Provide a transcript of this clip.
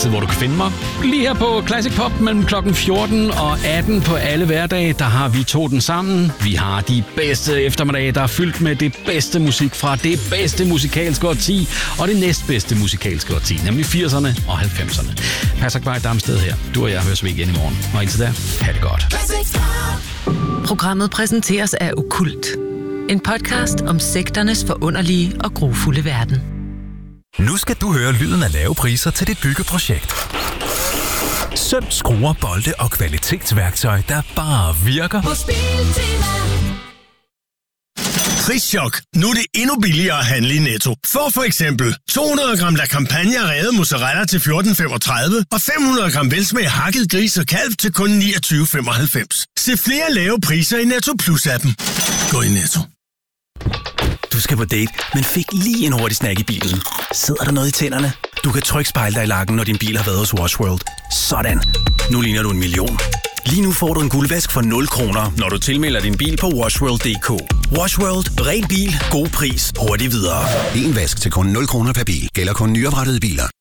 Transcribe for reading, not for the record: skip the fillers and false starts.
altid, hvor du kan finde mig. Lige her på Classic Pop mellem klokken 14 og 18 på alle hverdage, der har vi to den sammen. Vi har de bedste eftermiddage, der er fyldt med det bedste musik fra det bedste musikalske årti og det næstbedste musikalske årti, nemlig 80'erne og 90'erne. Passer bare i Damsted her. Du og jeg høres vi igen i morgen. Og indtil da, ha' det godt. Programmet præsenteres af Okkult. En podcast om sekternes forunderlige og grufulde verden. Nu skal du høre lyden af lave priser til dit byggeprojekt. Søm, skruer, bolde og kvalitetsværktøj, der bare virker. På Biltema. Prischok. Nu er det endnu billigere at handle i Netto. For eksempel 200 gram La Campagna revet mozzarella til 14,35 og 500 gram velsmag hakket gris og kalv til kun 29,95. Se flere lave priser i Netto Plus-appen. Gå i Netto. Du skal på date, men fik lige en hurtig snack i bilen. Sidder der noget i tænderne? Du kan trykspejle dig i lakken, når din bil har været hos Wash World. Sådan. Nu ligner du en million. Lige nu får du en guldvask for 0 kroner, når du tilmelder din bil på washworld.dk. Wash World. Ren bil. God pris. Hurtigt videre. En vask til kun 0 kroner per bil. Gælder kun nyoprettede biler.